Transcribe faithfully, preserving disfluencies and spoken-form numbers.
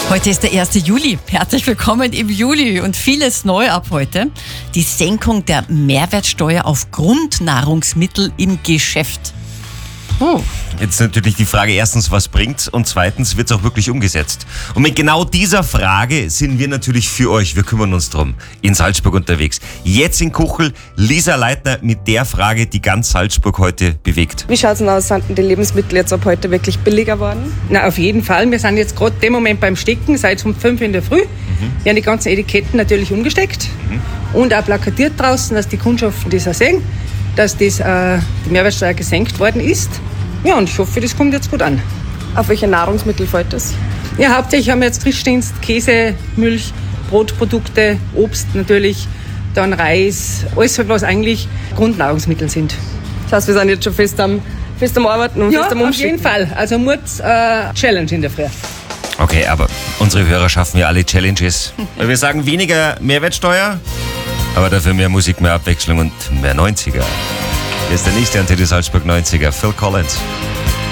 Heute ist der erste Juli. Herzlich willkommen im Juli und vieles neu ab heute. Die Senkung der Mehrwertsteuer auf Grundnahrungsmittel im Geschäft. Oh. Jetzt natürlich die Frage, erstens, was bringt's? Und zweitens, wird's auch wirklich umgesetzt? Und mit genau dieser Frage sind wir natürlich für euch, wir kümmern uns drum, in Salzburg unterwegs. Jetzt in Kuchel, Lisa Leitner mit der Frage, die ganz Salzburg heute bewegt. Wie schaut's denn aus? Sind denn die Lebensmittel jetzt ab heute wirklich billiger worden? Na, auf jeden Fall. Wir sind jetzt gerade dem Moment beim Stecken, seit um fünf in der Früh. Mhm. Werden die ganzen Etiketten natürlich umgesteckt mhm. und auch plakatiert draußen, dass die Kundschaften das auch sehen, dass das, äh, die Mehrwertsteuer gesenkt worden ist. Ja, und ich hoffe, das kommt jetzt gut an. Auf welche Nahrungsmittel fällt das? Ja, hauptsächlich haben wir jetzt Frischdienst, Käse, Milch, Brotprodukte, Obst natürlich, dann Reis, alles, was eigentlich Grundnahrungsmittel sind. Das heißt, wir sind jetzt schon fest am, fest am Arbeiten und ja, fest am auf Umschicken. jeden Fall. Also Murz, äh, Challenge in der Früh. Okay, aber unsere Hörer schaffen ja alle Challenges. Wir sagen weniger Mehrwertsteuer, aber dafür mehr Musik, mehr Abwechslung und mehr neunziger. Hier ist der nächste Antenne Salzburg neunziger, Phil Collins.